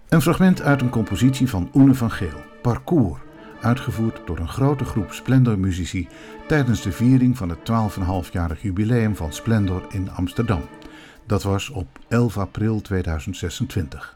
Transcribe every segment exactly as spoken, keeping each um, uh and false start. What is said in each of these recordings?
Een fragment uit een compositie van Oene van Geel, Parcours, uitgevoerd door een grote groep Splendor-muzici tijdens de viering van het twaalf komma vijf-jarig jubileum van Splendor in Amsterdam. Dat was op elf april tweeduizend zesentwintig.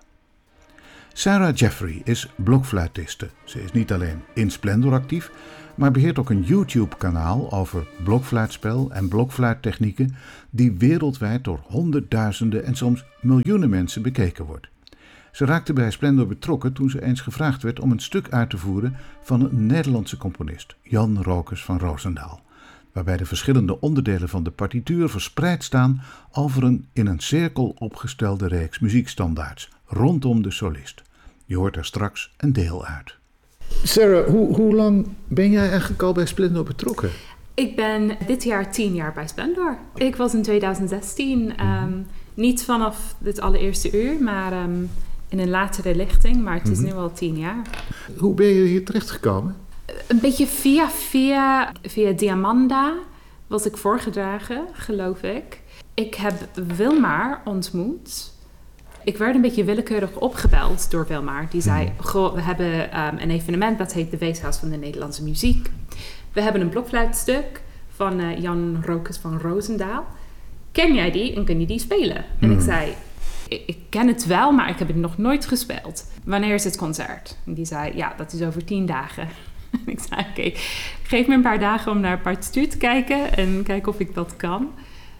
Sarah Jeffrey is blokfluitiste. Ze is niet alleen in Splendor actief, maar beheert ook een YouTube-kanaal over blokfluitspel en blokfluittechnieken die wereldwijd door honderdduizenden en soms miljoenen mensen bekeken wordt. Ze raakte bij Splendor betrokken toen ze eens gevraagd werd om een stuk uit te voeren van een Nederlandse componist, Jan Rokers van Roosendaal, waarbij de verschillende onderdelen van de partituur verspreid staan over een in een cirkel opgestelde reeks muziekstandaards rondom de solist. Je hoort er straks een deel uit. Sarah, hoe, hoe lang ben jij eigenlijk al bij Splendor betrokken? Ik ben dit jaar tien jaar bij Splendor. Ik was in tweeduizend zestien, um, niet vanaf het allereerste uur, maar um, in een latere lichting. Maar het is mm-hmm. nu al tien jaar. Hoe ben je hier terechtgekomen? Een beetje via, via, via Diamanda was ik voorgedragen, geloof ik. Ik heb Wilmar ontmoet. Ik werd een beetje willekeurig opgebeld door Wilmar. Die zei, goh, we hebben um, een evenement dat heet de Weeshuis van de Nederlandse Muziek. We hebben een blokfluitstuk van uh, Jan Rokers van Roosendaal. Ken jij die en kun je die spelen? En mm. ik zei, ik, ik ken het wel, maar ik heb het nog nooit gespeeld. Wanneer is het concert? En die zei, ja, dat is over tien dagen. En ik zei, oké, okay, geef me een paar dagen om naar partituur te kijken en kijken of ik dat kan.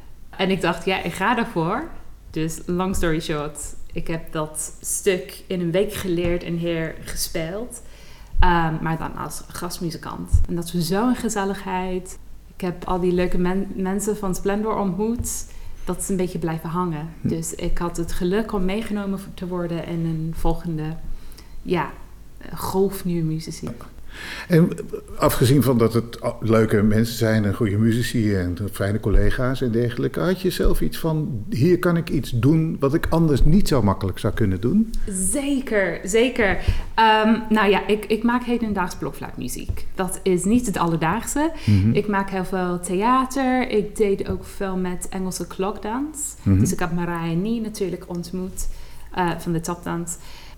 En ik dacht, ja, ik ga daarvoor. Dus long story short, ik heb dat stuk in een week geleerd en hergespeeld. Um, maar dan als gastmuzikant. En dat was zo'n gezelligheid. Ik heb al die leuke men- mensen van Splendor ontmoet. Dat is een beetje blijven hangen. Hm. Dus ik had het geluk om meegenomen te worden in een volgende ja, golf nieuwe muzici. En afgezien van dat het leuke mensen zijn en goede muzici en fijne collega's en dergelijke, had je zelf iets van, hier kan ik iets doen wat ik anders niet zo makkelijk zou kunnen doen? Zeker, zeker. Um, nou ja, ik, ik maak hedendaags blokfluitmuziek. Dat is niet het alledaagse. Mm-hmm. Ik maak heel veel theater. Ik deed ook veel met Engelse klokdans. Mm-hmm. Dus ik heb Mariah Nee natuurlijk ontmoet uh, van de tapdans.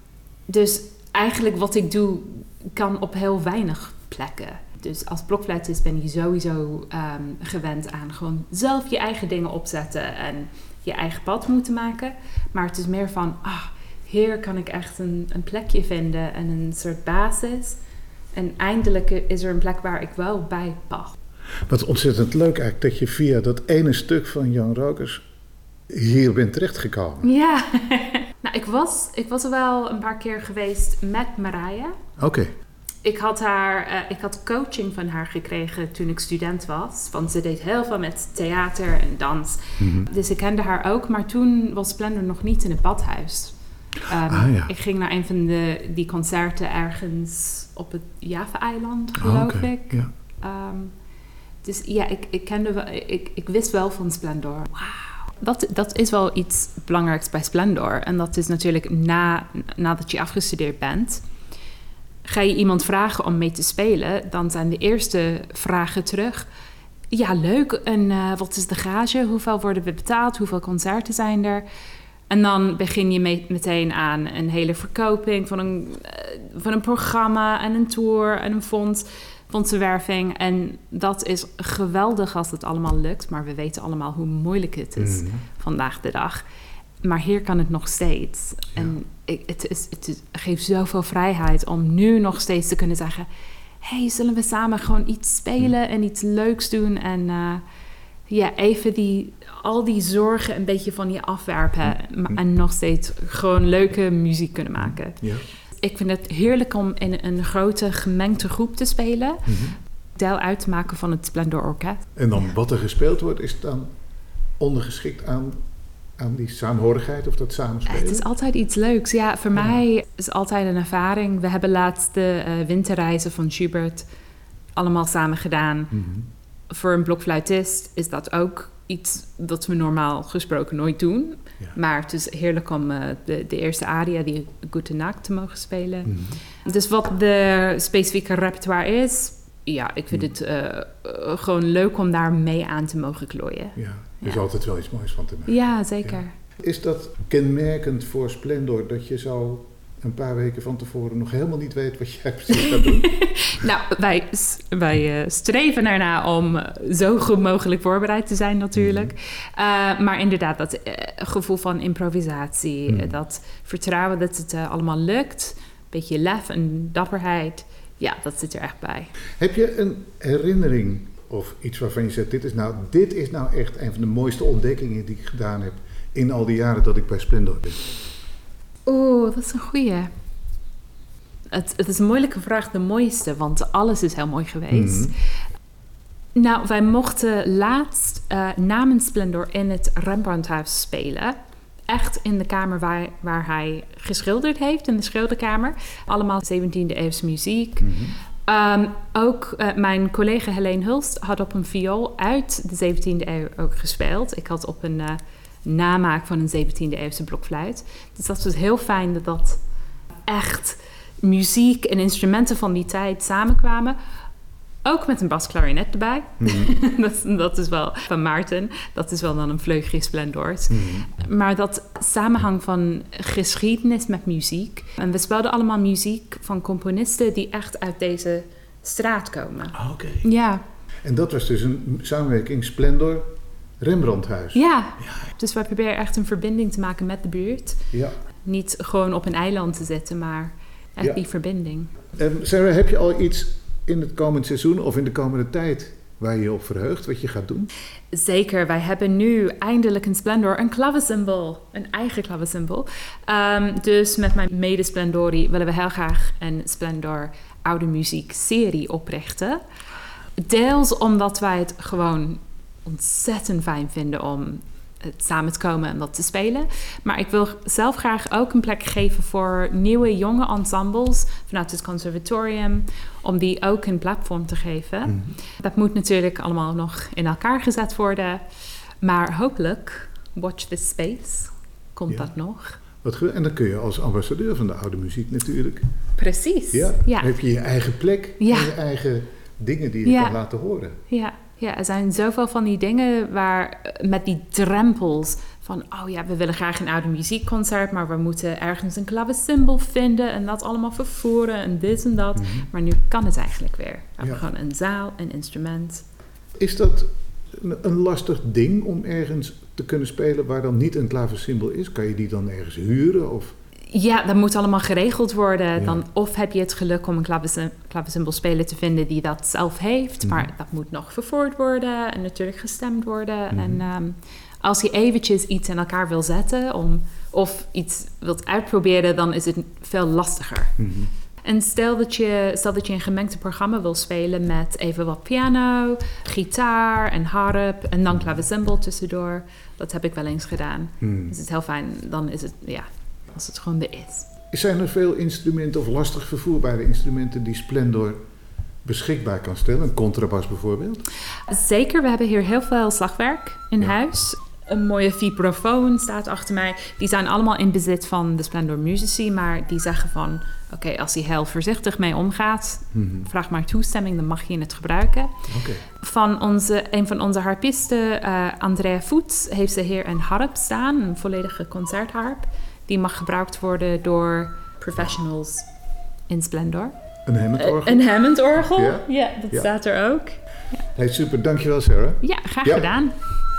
Dus eigenlijk wat ik doe kan op heel weinig plekken. Dus als blokfluitist ben je sowieso um, gewend aan gewoon zelf je eigen dingen opzetten en je eigen pad moeten maken. Maar het is meer van, ah, hier kan ik echt een, een plekje vinden en een soort basis. En eindelijk is er een plek waar ik wel bij pas. Wat ontzettend leuk eigenlijk dat je via dat ene stuk van Jan Rokers hier bent terechtgekomen. Ja, nou, ik was, ik was er wel een paar keer geweest met Mariah. Oké. Okay. Ik had haar, uh, ik had coaching van haar gekregen toen ik student was. Want ze deed heel veel met theater en dans. Mm-hmm. Dus ik kende haar ook. Maar toen was Splendor nog niet in het badhuis. Um, ah, ja. Ik ging naar een van de, die concerten ergens op het Java-eiland, geloof oh, okay. ik. Ja. Um, dus ja, ik, ik, kende wel, ik, ik wist wel van Splendor. Wauw. Dat, dat is wel iets belangrijks bij Splendor. En dat is natuurlijk na, nadat je afgestudeerd bent. Ga je iemand vragen om mee te spelen, dan zijn de eerste vragen terug. Ja, leuk. En uh, wat is de gage? Hoeveel worden we betaald? Hoeveel concerten zijn er? En dan begin je mee, meteen aan een hele verkoping van een, uh, van een programma en een tour en een fonds, fondsenwerving. En dat is geweldig als het allemaal lukt. Maar we weten allemaal hoe moeilijk het is mm-hmm. vandaag de dag. Maar hier kan het nog steeds. Ja. En ik, het, is, het is, geeft zoveel vrijheid om nu nog steeds te kunnen zeggen, hey, zullen we samen gewoon iets spelen en iets leuks doen? En uh, ja, even die, al die zorgen een beetje van je afwerpen. Mm. En nog steeds gewoon leuke muziek kunnen maken. Ja. Ik vind het heerlijk om in een grote gemengde groep te spelen. Mm-hmm. Deel uit te maken van het Splendor Orkest. En dan wat er gespeeld wordt, is dan ondergeschikt aan, aan die saamhorigheid of dat samenspelen? Het is altijd iets leuks. Ja, voor ja. mij is het altijd een ervaring. We hebben laatst de uh, winterreizen van Schubert allemaal samen gedaan. Mm-hmm. Voor een blokfluitist is dat ook iets dat we normaal gesproken nooit doen. Ja. Maar het is heerlijk om uh, de, de eerste aria, die Gute Nacht, te mogen spelen. Mm-hmm. Dus wat de specifieke repertoire is, ja, ik vind mm-hmm. het uh, gewoon leuk om daar mee aan te mogen klooien. Ja, er is ja. altijd wel iets moois van te maken. Ja, zeker. Ja. Is dat kenmerkend voor Splendor dat je zo een paar weken van tevoren nog helemaal niet weet wat jij precies gaat doen? Nou, wij, wij uh, streven erna om zo goed mogelijk voorbereid te zijn natuurlijk. Mm-hmm. Uh, maar inderdaad, dat uh, gevoel van improvisatie, mm. uh, dat vertrouwen dat het uh, allemaal lukt. Een beetje lef en dapperheid. Ja, dat zit er echt bij. Heb je een herinnering of iets waarvan je zegt, dit is nou, dit is nou echt een van de mooiste ontdekkingen die ik gedaan heb in al die jaren dat ik bij Splendor ben? Oeh, dat is een goeie. Het, het is een moeilijke vraag, de mooiste, want alles is heel mooi geweest. Mm-hmm. Nou, wij mochten laatst uh, namens Splendor in het Rembrandthuis spelen. Echt in de kamer waar, waar hij geschilderd heeft, in de schilderkamer. Allemaal zeventiende eeuwse muziek. Mm-hmm. Um, ook uh, mijn collega Helene Hulst had op een viool uit de zeventiende eeuw ook gespeeld. Ik had op een uh, namaak van een zeventiende eeuwse blokfluit. Dus dat was heel fijn dat dat echt muziek en instrumenten van die tijd samenkwamen. Ook met een basklarinet erbij. Mm-hmm. dat, dat is wel van Maarten. Dat is wel dan een vleugje Splendors. Mm-hmm. Maar dat samenhang van geschiedenis met muziek. En we speelden allemaal muziek van componisten die echt uit deze straat komen. Ah, oké. Okay. Ja. En dat was dus een samenwerking Splendor Rembrandthuis. Ja. ja. Dus wij proberen echt een verbinding te maken met de buurt. Ja. Niet gewoon op een eiland te zitten, maar echt ja. die verbinding. Um, Sarah, heb je al iets in het komend seizoen of in de komende tijd waar je je op verheugt, wat je gaat doen? Zeker, wij hebben nu eindelijk in Splendor een klaversymbol, een eigen klaversymbol. Um, dus met mijn mede-Splendori willen we heel graag een Splendor oude muziek serie oprichten. Deels omdat wij het gewoon ontzettend fijn vinden om het samen te komen en dat te spelen. Maar ik wil zelf graag ook een plek geven voor nieuwe, jonge ensembles vanuit het conservatorium, om die ook een platform te geven. Mm-hmm. Dat moet natuurlijk allemaal nog in elkaar gezet worden. Maar hopelijk, watch this space, komt ja. dat nog. Wat goed. En dan kun je als ambassadeur van de oude muziek natuurlijk. Precies. Ja. ja. Dan heb je je eigen plek ja. en je eigen dingen die je ja. kan laten horen. Ja. Ja, er zijn zoveel van die dingen waar met die drempels van, oh ja, we willen graag een oude muziekconcert, maar we moeten ergens een klaversymbol vinden en dat allemaal vervoeren en dit en dat. Mm-hmm. Maar nu kan het eigenlijk weer. We hebben ja. gewoon een zaal, een instrument. Is dat een lastig ding om ergens te kunnen spelen waar dan niet een klaversymbol is? Kan je die dan ergens huren of... Ja, dat moet allemaal geregeld worden. Ja. Dan, of heb je het geluk om een klaversymbolspeler te vinden die dat zelf heeft. Mm-hmm. Maar dat moet nog vervoerd worden en natuurlijk gestemd worden. Mm-hmm. En um, als je eventjes iets in elkaar wil zetten om, of iets wilt uitproberen, dan is het veel lastiger. Mm-hmm. En stel dat, je, stel dat je een gemengd programma wil spelen met even wat piano, gitaar en harp en dan klaversymbol tussendoor. Dat heb ik wel eens gedaan. Mm. Dus het is heel fijn. Dan is het, ja... als het gewoon er is. Zijn er veel instrumenten of lastig vervoerbare instrumenten die Splendor beschikbaar kan stellen? Een contrabas bijvoorbeeld? Zeker, we hebben hier heel veel slagwerk in ja. huis. Een mooie vibrafoon staat achter mij. Die zijn allemaal in bezit van de Splendor muzici, maar die zeggen van, oké, okay, als hij heel voorzichtig mee omgaat, mm-hmm. vraag maar toestemming, dan mag je het gebruiken. Okay. Van onze, een van onze harpisten, uh, Andrea Voets, heeft ze hier een harp staan, een volledige concertharp. Die mag gebruikt worden door professionals in Splendor. Een Hammond-orgel? Uh, een Hammond-orgel, ja, ja dat ja. staat er ook. Ja. Hey, super, dankjewel Sarah. Ja, graag ja. gedaan.